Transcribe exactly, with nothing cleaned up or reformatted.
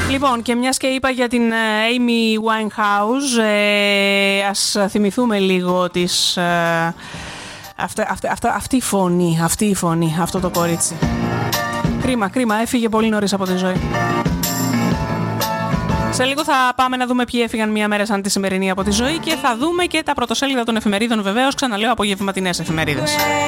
Λοιπόν, και μιας και είπα για την Amy Winehouse, ε, ας θυμηθούμε λίγο της, ε, αυτή, αυτή, αυτή, αυτή η φωνή, αυτή η φωνή, αυτό το κορίτσι. Κρίμα, κρίμα, έφυγε πολύ νωρίς από τη ζωή. Σε λίγο θα πάμε να δούμε ποιοι έφυγαν μία μέρα σαν τη σημερινή από τη ζωή και θα δούμε και τα πρωτοσέλιδα των εφημερίδων, βεβαίως, ξαναλέω, απογευματινές εφημερίδες.